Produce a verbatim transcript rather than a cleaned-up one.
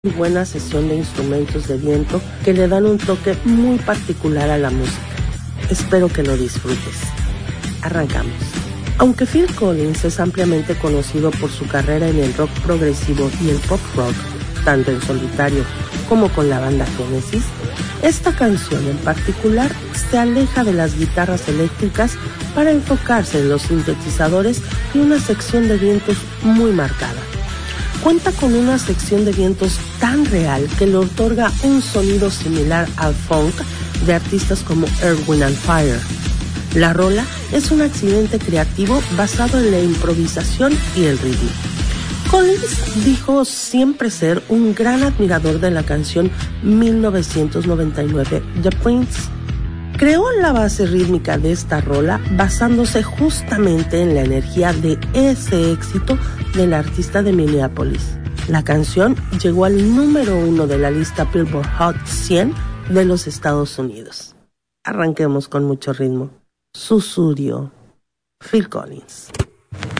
Muy buena sesión de instrumentos de viento que le dan un toque muy particular a la música. Espero que lo disfrutes. Arrancamos. Aunque Phil Collins es ampliamente conocido por su carrera en el rock progresivo y el pop rock, tanto en solitario como con la banda Genesis, esta canción en particular se aleja de las guitarras eléctricas para enfocarse en los sintetizadores y una sección de vientos muy marcada. Cuenta con una sección de vientos tan real que le otorga un sonido similar al funk de artistas como Earth, Wind and Fire. La rola es un accidente creativo basado en la improvisación y el ritmo. Collins dijo siempre ser un gran admirador de la canción mil novecientos noventa y nueve The Prince. Creó la base rítmica de esta rola basándose justamente en la energía de ese éxito del artista de Minneapolis. La canción llegó al número uno de la lista Billboard Hot cien de los Estados Unidos. Arranquemos con mucho ritmo. Susurrio, Phil Collins.